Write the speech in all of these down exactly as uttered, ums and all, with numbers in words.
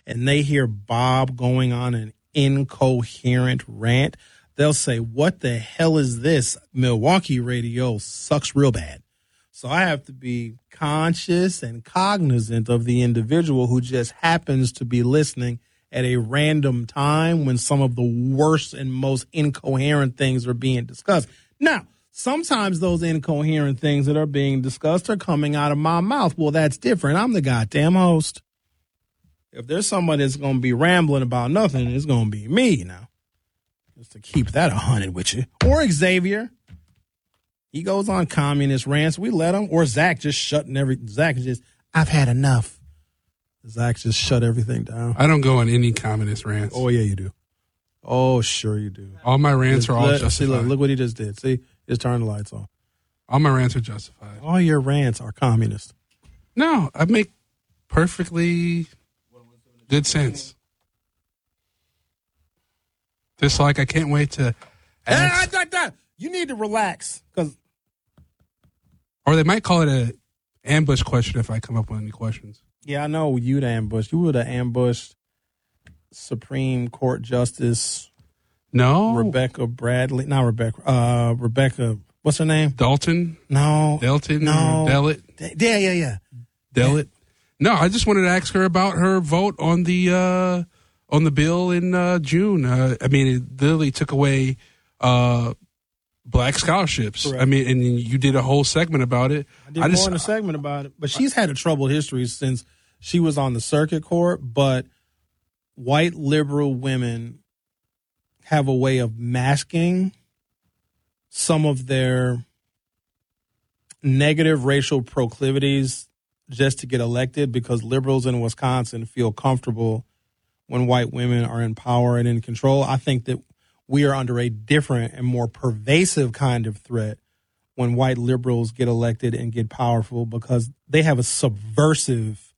and they hear Bob going on an incoherent rant, they'll say, what the hell is this? Milwaukee radio sucks real bad. So I have to be conscious and cognizant of the individual who just happens to be listening at a random time when some of the worst and most incoherent things are being discussed. Now, sometimes those incoherent things that are being discussed are coming out of my mouth. Well, that's different. I'm the goddamn host. If there's somebody that's going to be rambling about nothing, it's going to be me now. Just to keep that a hundred with you. Or Xavier. He goes on communist rants. We let him. Or Zach just shutting every. Zach is just, I've had enough. Zach just shut everything down. I don't go on any communist rants. Oh, yeah, you do. Oh, sure you do. All my rants are all let, justified. See, look, look what he just did. See, just turn the lights on. All my rants are justified. All your rants are communist. No, I make perfectly good sense. Just like I can't wait to ask. You need to relax. Cause or they might call it a ambush question if I come up with any questions. Yeah, I know you'd ambush. You would have ambushed Supreme Court Justice No. Rebecca Bradley. Not Rebecca. Uh, Rebecca, what's her name? Dalton? No. Delton? No. Dellet? Yeah, yeah, yeah. Dellet? No, I just wanted to ask her about her vote on the uh, on the bill in uh, June. Uh, I mean, it literally took away uh, black scholarships. Correct. I mean, and you did a whole segment about it. I did I more just, in a segment about it. But she's had a troubled history since she was on the circuit court. But white liberal women have a way of masking some of their negative racial proclivities just to get elected, because liberals in Wisconsin feel comfortable when white women are in power and in control. I think that we are under a different and more pervasive kind of threat when white liberals get elected and get powerful, because they have a subversive,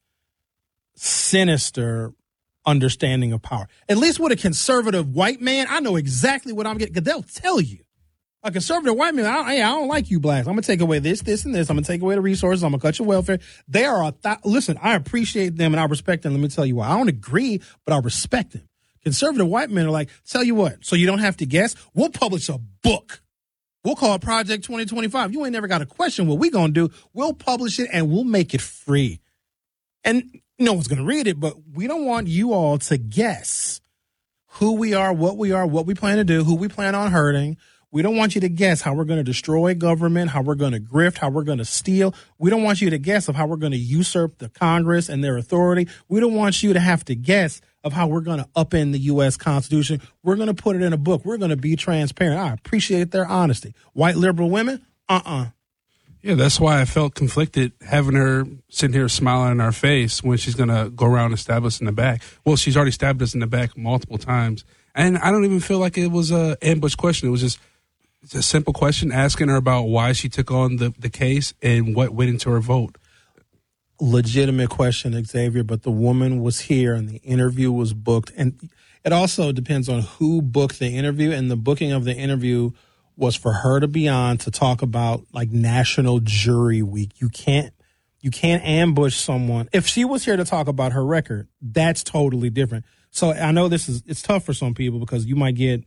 sinister understanding of power. At least with a conservative white man, I know exactly what I'm getting, because they'll tell you. A conservative white man, I, I don't like you blacks. I'm going to take away this, this, and this. I'm going to take away the resources. I'm going to cut your welfare. They are a th- listen, I appreciate them and I respect them. Let me tell you why. I don't agree, but I respect them. Conservative white men are like, tell you what, so you don't have to guess, we'll publish a book. We'll call it Project twenty twenty-five. You ain't never got to question what we going to do. We'll publish it and we'll make it free. And no one's going to read it, but we don't want you all to guess who we are, what we are, what we plan to do, who we plan on hurting. We don't want you to guess how we're going to destroy government, how we're going to grift, how we're going to steal. We don't want you to guess of how we're going to usurp the Congress and their authority. We don't want you to have to guess of how we're going to upend the U S Constitution. We're going to put it in a book. We're going to be transparent. I appreciate their honesty. White liberal women, uh-uh. Yeah, that's why I felt conflicted having her sitting here smiling in our face when she's going to go around and stab us in the back. Well, she's already stabbed us in the back multiple times. And I don't even feel like it was an ambush question. It was just it's a simple question asking her about why she took on the, the case and what went into her vote. Legitimate question, Xavier, but the woman was here and the interview was booked. And it also depends on who booked the interview, and the booking of the interview was for her to be on to talk about like National Jury Week. You can't you can't ambush someone. If she was here to talk about her record, that's totally different. So I know this is it's tough for some people, because you might get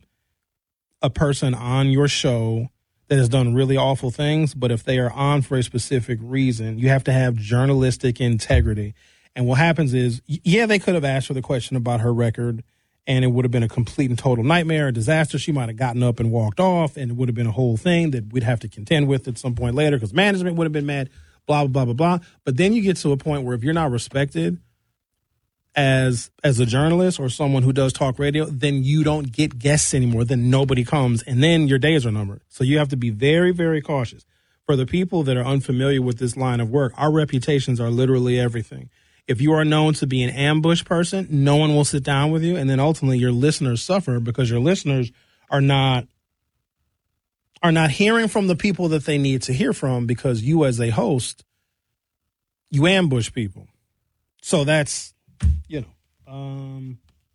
a person on your show that has done really awful things, but if they are on for a specific reason, you have to have journalistic integrity. And what happens is, yeah, they could have asked her the question about her record, and it would have been a complete and total nightmare, a disaster. She might have gotten up and walked off, and it would have been a whole thing that we'd have to contend with at some point later, because management would have been mad, blah, blah, blah, blah, blah. But then you get to a point where if you're not respected as as a journalist or someone who does talk radio, then you don't get guests anymore. Then nobody comes, and then your days are numbered. So you have to be very, very cautious. For the people that are unfamiliar with this line of work, our reputations are literally everything. If you are known to be an ambush person, no one will sit down with you, and then ultimately your listeners suffer, because your listeners are not are not hearing from the people that they need to hear from, because you as a host, you ambush people. So that's, you know, um,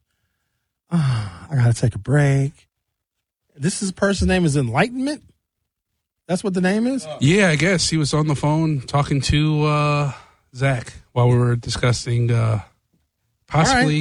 uh, I got to take a break. This is person's name is Enlightenment. That's what the name is? Yeah, I guess he was on the phone talking to uh, Zach while we were discussing uh, possibly.